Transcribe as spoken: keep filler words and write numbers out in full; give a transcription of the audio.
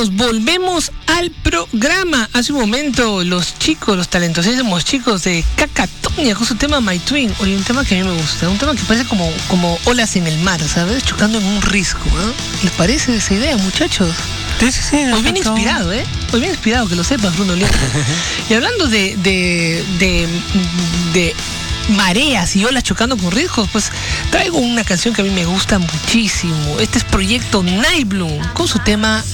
amigos, volvemos al programa. Hace un momento los chicos, los talentosísimos chicos de Cacatonia con su tema My Twin. Oye, un tema que a mí me gusta, un tema que parece como, como olas en el mar, ¿sabes? Chocando en un risco, ¿eh? ¿Les parece esa idea, muchachos? Sí, sí, sí. Hoy bien inspirado, ¿eh? Hoy bien inspirado, que lo sepas, Bruno León. Y hablando de, de, de, de mareas y olas chocando con riscos, pues traigo una canción que a mí me gusta muchísimo. Este es Proyecto Nightbloom con su tema